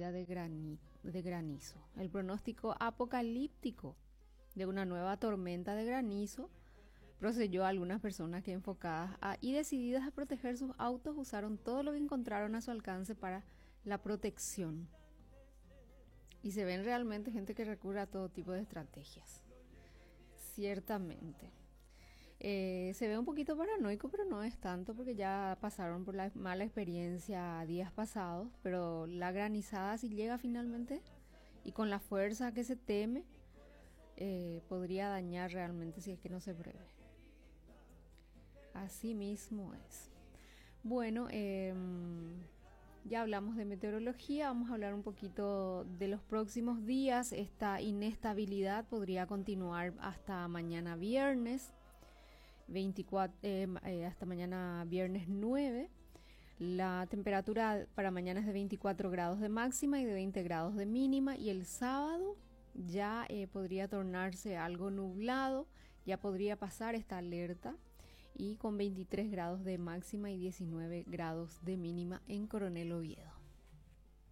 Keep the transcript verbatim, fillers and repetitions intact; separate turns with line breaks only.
caída de, grani- de granizo. El pronóstico apocalíptico de una nueva tormenta de granizo procedió a algunas personas que, enfocadas a, y decididas a proteger sus autos, usaron todo lo que encontraron a su alcance para la protección. Y se ven realmente gente que recurre a todo tipo de estrategias. Ciertamente. Eh, se ve un poquito paranoico, pero no es tanto porque ya pasaron por la mala experiencia días pasados. Pero la granizada, si llega finalmente y con la fuerza que se teme, eh, podría dañar realmente si es que no se prevé. Así mismo es. Bueno, eh, ya hablamos de meteorología, vamos a hablar un poquito de los próximos días. Esta inestabilidad podría continuar hasta mañana viernes, veinticuatro, eh, eh, hasta mañana viernes nueve. La temperatura para mañana es de veinticuatro grados de máxima y de veinte grados de mínima, y el sábado ya eh, podría tornarse algo nublado, ya podría pasar esta alerta, y con veintitrés grados de máxima y diecinueve grados de mínima en Coronel Oviedo.